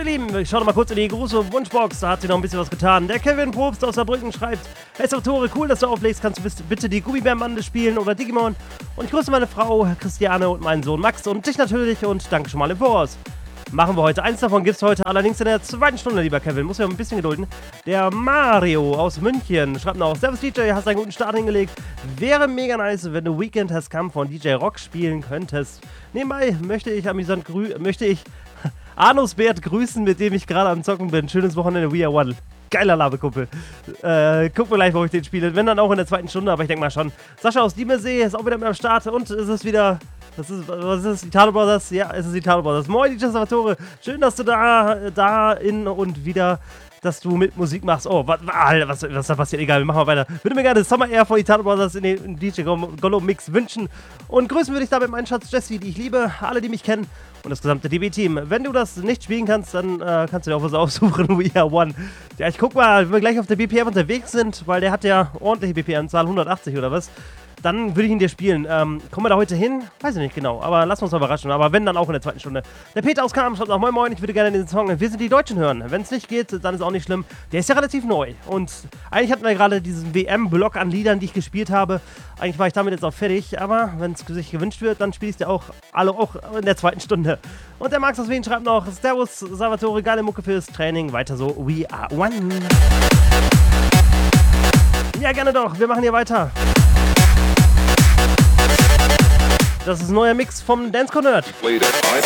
Lieben, schaut mal kurz in die große Wunschbox, da hat sich noch ein bisschen was getan. Der Kevin Probst aus Saarbrücken schreibt: Hey Salvatore, cool, dass du auflegst, kannst du bitte die Gummibärenbande spielen oder Digimon? Und ich grüße meine Frau Christiane und meinen Sohn Max und dich natürlich und danke schon mal im Voraus. Machen wir heute. Eins davon gibt es heute allerdings in der zweiten Stunde, lieber Kevin. Muss ja ein bisschen gedulden. Der Mario aus München schreibt noch: Servus DJ, hast einen guten Start hingelegt. Wäre mega nice, wenn du Weekend Has Come von DJ Rock spielen könntest. Nebenbei möchte ich Arnus Bert grüßen, mit dem ich gerade am Zocken bin. Schönes Wochenende, We Are One. Geiler Labekumpel. Gucken wir gleich, wo ich den spiele. Wenn dann auch in der zweiten Stunde, aber ich denke mal schon. Sascha aus Diemelsee ist auch wieder mit am Start und es ist wieder... Was ist das? Italo Brothers? Ja, es ist Italo Brothers. Moin, DJ Salvatore. Schön, dass du da in und wieder, dass du mit Musik machst. Oh, was da passiert? Egal, wir machen mal weiter. Würde mir gerne Summer Air von Italo Brothers in den DJ Gollo Mix wünschen. Und grüßen würde ich dabei meinen Schatz Jessie, die ich liebe, alle, die mich kennen und das gesamte DB-Team. Wenn du das nicht spielen kannst, dann kannst du dir auch was aussuchen. We Are One. Ja, ich guck mal, wenn wir gleich auf der BPM unterwegs sind, weil der hat ja ordentliche BPM-Zahl, 180 oder was. Dann würde ich ihn dir spielen. Kommen wir da heute hin? Weiß ich nicht genau, aber lass uns mal überraschen. Aber wenn, dann auch in der zweiten Stunde. Der Peter aus Kam schreibt noch: Moin Moin, ich würde gerne den Song Wir sind die Deutschen hören. Wenn es nicht geht, dann ist auch nicht schlimm. Der ist ja relativ neu. Und eigentlich hatten wir gerade diesen WM-Block an Liedern, die ich gespielt habe. Eigentlich war ich damit jetzt auch fertig. Aber wenn es sich gewünscht wird, dann spiele ich es dir auch alle auch in der zweiten Stunde. Und der Max aus Wien schreibt noch: Servus, Salvatore, geile Mucke fürs Training. Weiter so, We Are One. Ja, gerne doch. Wir machen hier weiter. Das ist ein neuer Mix vom Dance Nerd.